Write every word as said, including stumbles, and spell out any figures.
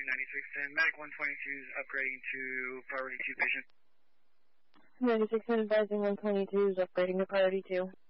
ninety-six ten. Medic one twenty-two is upgrading to priority two patient. ninety-six ten advising one twenty-two is upgrading to priority two.